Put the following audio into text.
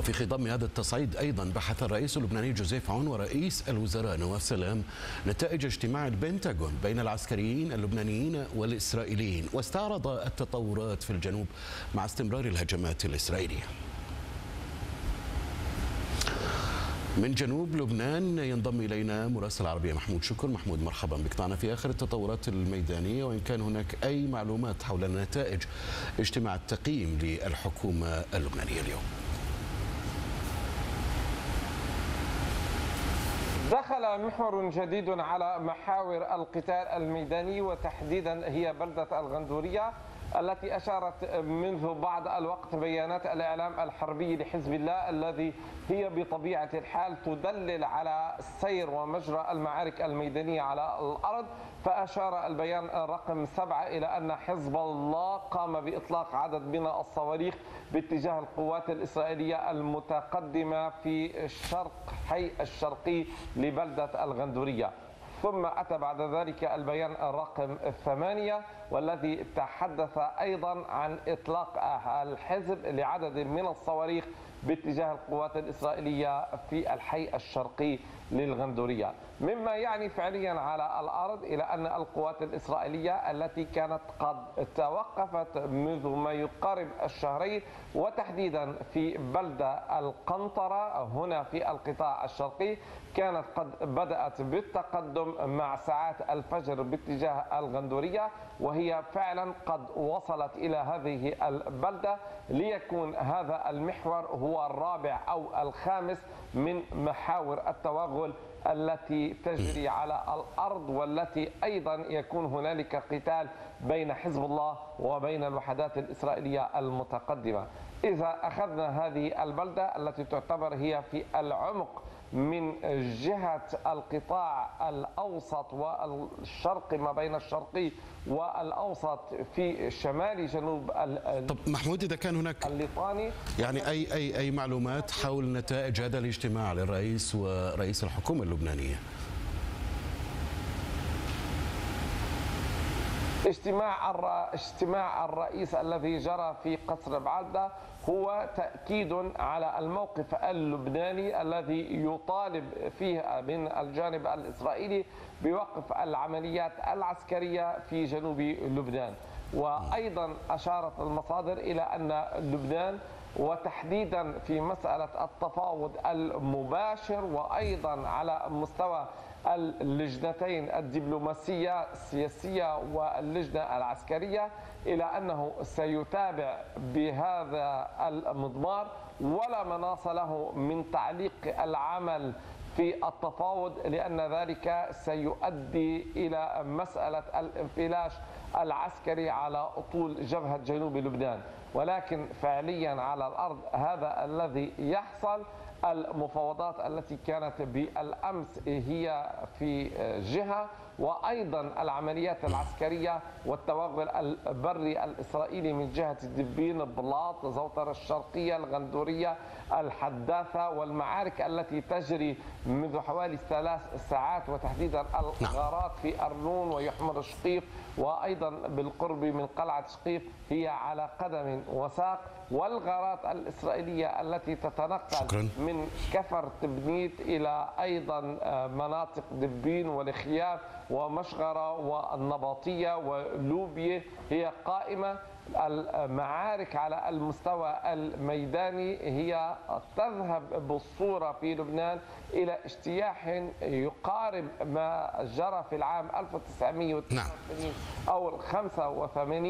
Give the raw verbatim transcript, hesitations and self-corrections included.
وفي خضم هذا التصعيد أيضا بحث الرئيس اللبناني جوزيف عون ورئيس الوزراء نواف سلام نتائج اجتماع البنتاغون بين العسكريين اللبنانيين والإسرائيليين، واستعرض التطورات في الجنوب مع استمرار الهجمات الإسرائيلية. من جنوب لبنان ينضم إلينا مراسل العربية محمود شكر. محمود، مرحبا بك. معنا في آخر التطورات الميدانية، وإن كان هناك أي معلومات حول نتائج اجتماع التقييم للحكومة اللبنانية اليوم؟ دخل محور جديد على محاور القتال الميداني، وتحديدا هي بلدة الغندورية التي أشارت منذ بعض الوقت بيانات الإعلام الحربي لحزب الله الذي هي بطبيعة الحال تدلل على السير ومجرى المعارك الميدانية على الأرض. فأشار البيان رقم سبعة إلى أن حزب الله قام بإطلاق عدد من الصواريخ باتجاه القوات الإسرائيلية المتقدمة في الشرق حي الشرقي لبلدة الغندورية. ثم أتى بعد ذلك البيان الرقم ثمانية والذي تحدث أيضا عن إطلاق الحزب لعدد من الصواريخ باتجاه القوات الإسرائيلية في الحي الشرقي للغندورية، مما يعني فعليا على الأرض إلى أن القوات الإسرائيلية التي كانت قد توقفت منذ ما يقارب الشهرين، وتحديدا في بلدة القنطرة هنا في القطاع الشرقي، كانت قد بدأت بالتقدم مع ساعات الفجر باتجاه الغندورية، وهي فعلا قد وصلت إلى هذه البلدة ليكون هذا المحور هو الرابع أو الخامس من محاور التوغل التي تجري على الأرض، والتي أيضا يكون هنالك قتال بين حزب الله وبين الوحدات الإسرائيلية المتقدمة. إذا أخذنا هذه البلدة التي تعتبر هي في العمق من جهة القطاع الأوسط والشرقي ما بين الشرقي والأوسط في شمال جنوب طب محمود، إذا كان هناك الليطاني يعني أي أي أي معلومات حول نتائج هذا الاجتماع للرئيس ورئيس الحكومة اللبنانية؟ اجتماع اجتماع الرئيس الذي جرى في قصر بعدة هو تأكيد على الموقف اللبناني الذي يطالب فيه من الجانب الإسرائيلي بوقف العمليات العسكرية في جنوب لبنان. وأيضا أشارت المصادر إلى أن لبنان وتحديدا في مسألة التفاوض المباشر وأيضا على مستوى اللجنتين الدبلوماسية السياسية واللجنة العسكرية إلى أنه سيتابع بهذا المضمار، ولا مناص له من تعليق العمل في التفاوض، لأن ذلك سيؤدي إلى مسألة الانفلاش العسكري على طول جبهة جنوب لبنان. ولكن فعليا على الأرض هذا الذي يحصل. المفاوضات التي كانت بالأمس هي في جهة، وأيضا العمليات العسكرية والتوغل البري الإسرائيلي من جهة دبين، بلاط، زوطرة الشرقية، الغندورية، الحداثة، والمعارك التي تجري منذ حوالي ثلاث ساعات، وتحديدا الغارات في أرنون ويحمر شقيف، وأيضا بالقرب من قلعة شقيف هي على قدم وساق، والغارات الإسرائيلية التي تتنقل شكرا. من كفر تبنيت إلى أيضا مناطق دبين والخياف ومشغرة والنباطية ولوبية هي قائمة. المعارك على المستوى الميداني هي تذهب بالصورة في لبنان إلى اجتياح يقارب ما جرى في العام ألف وتسعمئة وثمانية وثمانين أو الخمسة وثمانين